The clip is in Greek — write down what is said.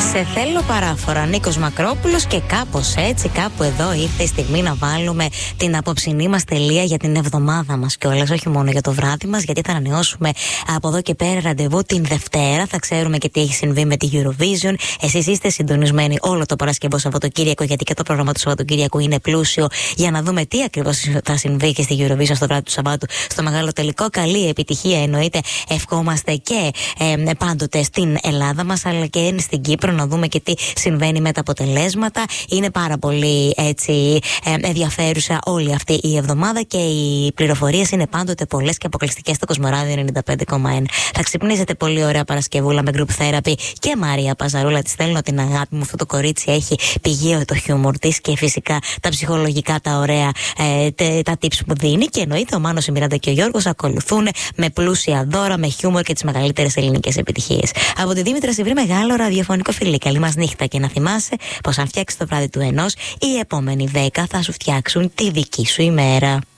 Σε θέλω παράφορα, Νίκος Μακρόπουλος, και κάπως έτσι, κάπου εδώ ήρθε η στιγμή να βάλουμε την απόψινή μας τελεία για την εβδομάδα μας κιόλας, όχι μόνο για το βράδυ μας, γιατί θα ανανεώσουμε από εδώ και πέρα ραντεβού την Δευτέρα. Θα ξέρουμε και τι έχει συμβεί με τη Eurovision. Εσείς είστε συντονισμένοι όλο το Παρασκευό Σαββατοκύριακο, γιατί και το πρόγραμμα του Σαββατοκύριακου είναι πλούσιο, για να δούμε τι ακριβώς θα συμβεί και στη Eurovision στο βράδυ του Σαββάτου, στο μεγάλο τελικό. Καλή επιτυχία εννοείται, ευχόμαστε και πάντοτε στην Ελλάδα μας, αλλά και στην Κύπρο, να δούμε και τι συμβαίνει με τα αποτελέσματα. Είναι πάρα πολύ έτσι ενδιαφέρουσα όλη αυτή η εβδομάδα και οι πληροφορίες είναι πάντοτε πολλές και αποκλειστικές στο Κοσμοράδιο 95,1. Θα ξυπνήσετε πολύ ωραία Παρασκευούλα με group therapy και Μαρία Παζαρούλα. Της στέλνω την αγάπη μου. Αυτό το κορίτσι έχει πηγαίο το χιούμορ της και φυσικά τα ψυχολογικά, τα ωραία τα tips που δίνει. Και εννοείται ο Μάνος, η Μιράντα και ο Γιώργος ακολουθούν με πλούσια δώρα, με χιούμορ και τις μεγαλύτερες ελληνικές επιτυχίες. Από τη Δήμητρα Σιβρή, μεγάλο ραδιοφωνικό φιλί. Καλή μας νύχτα και να θυμάσαι πως αν φτιάξεις το βράδυ του ενός, οι επόμενοι 10 θα σου φτιάξουν τη δική σου ημέρα.